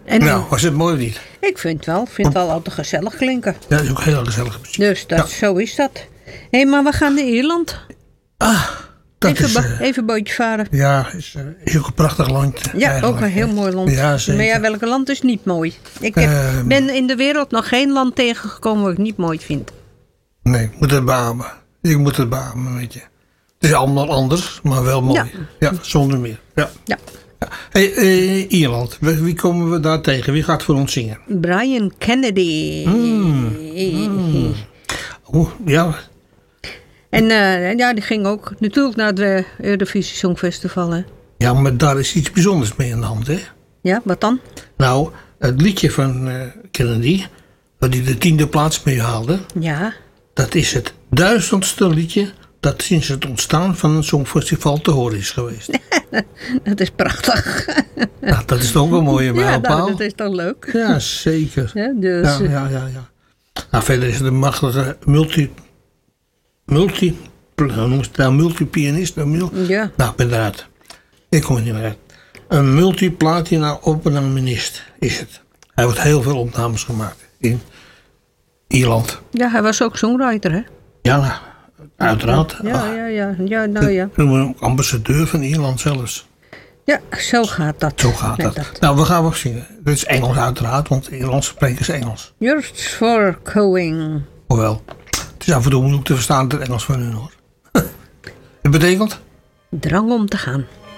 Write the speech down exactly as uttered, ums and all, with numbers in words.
En Nou, was het mooi of niet? ik vind het wel. Ik vind het wel altijd gezellig klinken. Ja, dat is ook heel gezellig muziek. Dus dat, Ja. zo is dat. Hé, hey, maar we gaan naar Ierland. Ah, dat even, is... bo- Uh, even bootje varen. ja, is, uh, is ook een prachtig land. Ja, eigenlijk, ook een heel hè. mooi land. Ja, zeker. Maar ja, welke land is niet mooi? Ik heb, Ehm. ben in de wereld nog geen land tegengekomen wat ik niet mooi vind. Nee, ik moet het beamen. Ik moet het beamen, weet je. Het is allemaal anders, maar wel mooi. Ja. Ja, zonder meer. Ja. Ja. Ja. Hey, uh, Ierland, wie, wie komen we daar tegen? Wie gaat voor ons zingen? Brian Kennedy. Mm. Mm. Oeh, ja. En uh, ja, die ging ook natuurlijk naar het Eurovisie Songfestival. Hè? Ja, maar daar is iets bijzonders mee aan de hand, hè? Ja, wat dan? Nou, het liedje van uh, Kennedy, waar hij de tiende plaats mee haalde, Ja. dat is het duizendste liedje dat sinds het ontstaan van een songfestival te horen is geweest. Dat is prachtig. Nou, dat is toch ook een mooie Ja, mijlpaal? nou, dat is toch leuk. Ja, zeker. Ja, dus, Ja, ja, ja, ja. Nou, verder is het een machtige multi... Multi... Hoe noem je het nou? Multipianist? Mul, ja. Nou, ik ben eruit. Ik kom er niet meer uit. Een multiplatina opnaminist is het. Hij heeft heel veel opnames gemaakt in Ierland. ja, hij was ook songwriter, hè? Ja, nou, uiteraard. Ja, ja, ja. Ja, nou ja. We noemen hem ook ambassadeur van Ierland zelfs. Ja, zo gaat dat. Zo gaat Met dat. Nou, we gaan wel zingen. Dit is Engels uiteraard, want Ierland spreken ze Engels. Just for going. Hoewel, het is af en toe moeilijk te verstaan het Engels van hun hoor. Het betekent? Drang om te gaan.